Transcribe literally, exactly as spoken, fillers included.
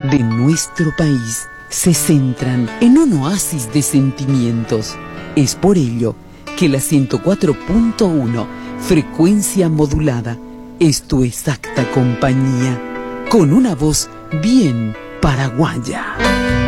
de nuestro país se centran en un oasis de sentimientos. Es por ello que la ciento cuatro punto uno, frecuencia modulada, es tu exacta compañía, con una voz bien paraguaya.